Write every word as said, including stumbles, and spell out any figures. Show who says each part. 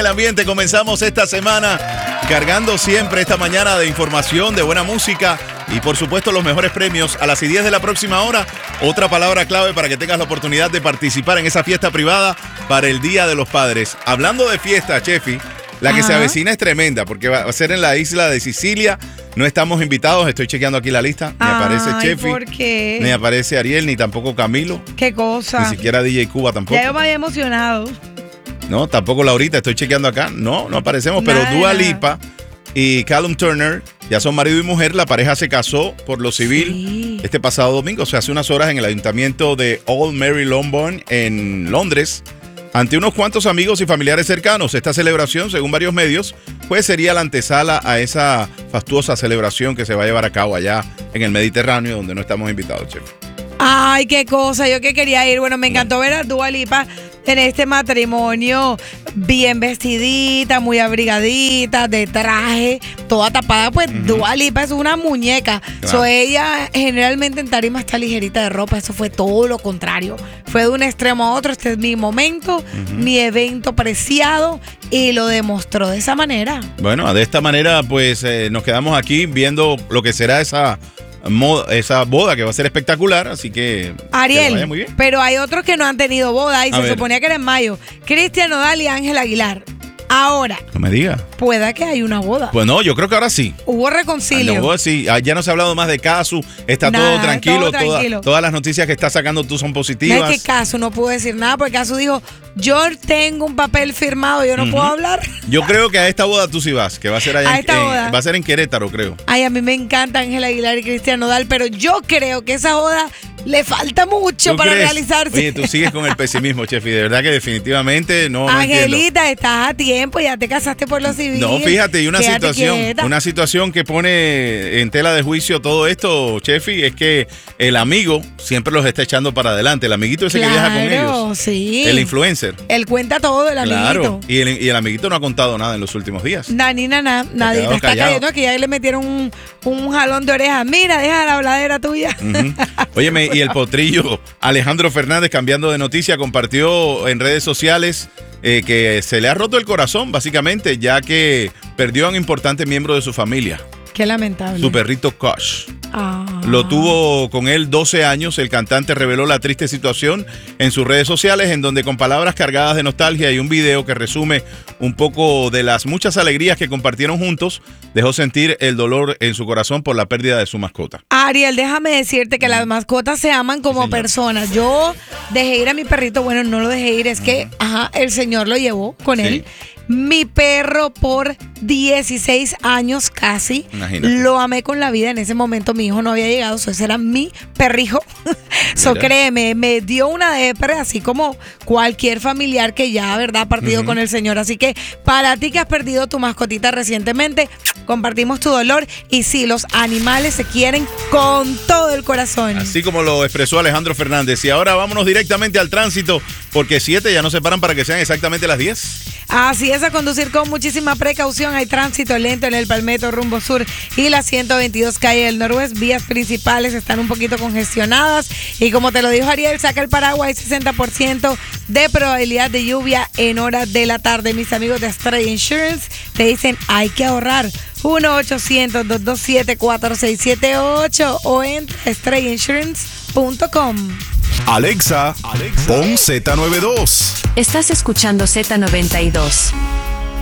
Speaker 1: ambiente. Comenzamos esta semana cargando siempre esta mañana de información, de buena música y por supuesto los mejores premios. A las diez de la próxima hora, otra palabra clave para que tengas la oportunidad de participar en esa fiesta privada para el Día de los Padres. Hablando de fiesta, Chefi, la que Ajá. se avecina es tremenda porque va a ser en la isla de Sicilia. No estamos invitados, estoy chequeando aquí la lista. Ni
Speaker 2: Ay,
Speaker 1: aparece Chefi,
Speaker 2: ¿por qué?
Speaker 1: ni aparece Ariel, ni tampoco Camilo.
Speaker 2: ¿Qué cosa?
Speaker 1: Ni siquiera D J Cuba tampoco.
Speaker 2: Ya yo me había emocionado.
Speaker 1: No, tampoco Laurita, estoy chequeando acá. No, no aparecemos,
Speaker 2: Nada,
Speaker 1: pero Dua
Speaker 2: nada.
Speaker 1: Lipa y Callum Turner ya son marido y mujer. La pareja se casó por lo civil
Speaker 2: Sí.
Speaker 1: este pasado domingo, o sea, hace unas horas en el ayuntamiento de Old Mary Longbourn en Londres, ante unos cuantos amigos y familiares cercanos. Esta celebración, según varios medios, pues sería la antesala a esa fastuosa celebración que se va a llevar a cabo allá en el Mediterráneo, donde no estamos invitados, chef.
Speaker 2: Ay, qué cosa, yo que quería ir. Bueno, me encantó ver a Dua Lipa en este matrimonio, bien vestidita, muy abrigadita, de traje, toda tapada. Pues uh-huh. Dua Lipa es una muñeca.
Speaker 1: Claro.
Speaker 2: So, ella generalmente en tarima está ligerita de ropa. Eso fue todo lo contrario. Fue de un extremo a otro. Este es mi momento, uh-huh. mi evento preciado, y lo demostró de esa manera.
Speaker 1: Bueno, de esta manera, pues eh, nos quedamos aquí viendo lo que será esa... esa boda que va a ser espectacular, así que
Speaker 2: Ariel,
Speaker 1: que vaya muy bien.
Speaker 2: Pero hay otros que no han tenido boda y
Speaker 1: a
Speaker 2: se
Speaker 1: ver.
Speaker 2: suponía que era en mayo. Cristian Nodal y Ángel Aguilar. Ahora,
Speaker 1: No me diga.
Speaker 2: pueda que hay una boda.
Speaker 1: Pues no, yo creo que ahora sí.
Speaker 2: Hubo reconcilio.
Speaker 1: No, sí, ya no se ha hablado más de Casu, está
Speaker 2: Nada,
Speaker 1: todo tranquilo,
Speaker 2: todo tranquilo.
Speaker 1: Toda, todas las noticias que estás sacando tú son
Speaker 2: No
Speaker 1: positivas.
Speaker 2: es que Casu no pudo decir nada porque Casu dijo, yo tengo un papel firmado, yo no
Speaker 1: Ujú.
Speaker 2: puedo hablar.
Speaker 1: Yo creo que a esta boda tú sí vas, que va a ser allá
Speaker 2: A
Speaker 1: en,
Speaker 2: esta
Speaker 1: en-
Speaker 2: boda.
Speaker 1: va a ser en Querétaro, creo.
Speaker 2: Ay, a mí me encanta Ángel Aguilar y Cristian Nodal, pero yo creo que esa boda le falta mucho
Speaker 1: ¿Tú
Speaker 2: para
Speaker 1: crees?
Speaker 2: realizarse.
Speaker 1: Oye, tú sigues con el pesimismo, chef, y de verdad que definitivamente no, no entiendo.
Speaker 2: Angelita, estás a tiempo, ya te casaste por lo civil.
Speaker 1: No, fíjate, y una
Speaker 2: Quédate
Speaker 1: situación,
Speaker 2: quieta.
Speaker 1: una situación que pone en tela de juicio todo esto, Chefi, es que el amigo siempre los está echando para adelante. El amiguito ese
Speaker 2: Claro,
Speaker 1: que viaja con ellos.
Speaker 2: sí.
Speaker 1: El influencer.
Speaker 2: Él cuenta todo, el amiguito.
Speaker 1: Claro. Y el, y el amiguito no ha contado nada en los últimos días.
Speaker 2: Nani, nana, nadie
Speaker 1: quedado
Speaker 2: está
Speaker 1: callado.
Speaker 2: cayendo, que ya le metieron un, un jalón de orejas. Mira, deja la habladera tuya.
Speaker 1: Ujú. Óyeme, y el potrillo Alejandro Fernández, cambiando de noticia, compartió en redes sociales eh, que se le ha roto el corazón, básicamente, ya que perdió a un importante miembro de su familia,
Speaker 2: Qué lamentable.
Speaker 1: su perrito Kosh.
Speaker 2: Ah.
Speaker 1: Lo tuvo con él doce años. El cantante reveló la triste situación en sus redes sociales, en donde con palabras cargadas de nostalgia y un video que resume un poco de las muchas alegrías que compartieron juntos, dejó sentir el dolor en su corazón por la pérdida de su mascota.
Speaker 2: Ariel, déjame decirte que las mascotas se aman como
Speaker 1: señor.
Speaker 2: personas. Yo dejé ir a mi perrito, bueno, no lo dejé ir, es que, ajá, el señor lo llevó con
Speaker 1: Sí.
Speaker 2: él. Mi perro por dieciséis años casi.
Speaker 1: Imagínate.
Speaker 2: Lo amé con la vida. En ese momento mi hijo no había llegado, so ese era mi perrijo. So
Speaker 1: Mira.
Speaker 2: créeme, me dio una depre, así como cualquier familiar que ya, ¿verdad?, ha partido
Speaker 1: Ujú.
Speaker 2: con el señor. Así que para ti que has perdido tu mascotita recientemente, compartimos tu dolor. Y sí, los animales se quieren con todo el corazón.
Speaker 1: Así como lo expresó Alejandro Fernández. Y ahora vámonos directamente al tránsito, porque siete ya no se paran para que sean exactamente las diez.
Speaker 2: Así es, a conducir con muchísima precaución. Hay tránsito lento en el Palmetto rumbo sur y la ciento veintidós calle del Noroeste. Vías principales están un poquito congestionadas. Y como te lo dijo Ariel, saca el paraguas. Hay sesenta por ciento de probabilidad de lluvia en horas de la tarde. Mis amigos de Stray Insurance te dicen hay que ahorrar. uno ochocientos, dos dos siete, cuatro seis siete ocho o entra a stray insurance punto com.
Speaker 3: Alexa, Alexa, pon Z noventa y dos.
Speaker 4: Estás escuchando Z noventa y dos.